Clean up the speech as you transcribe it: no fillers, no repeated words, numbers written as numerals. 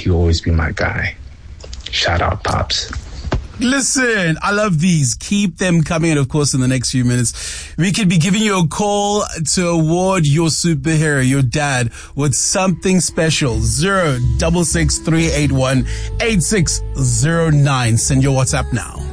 you always be my guy. Shout out, Pops. Listen, I love these. Keep them coming. And of course, in the next few minutes, we could be giving you a call to award your superhero, your dad, with something special. 066 381 8609. Send your WhatsApp now.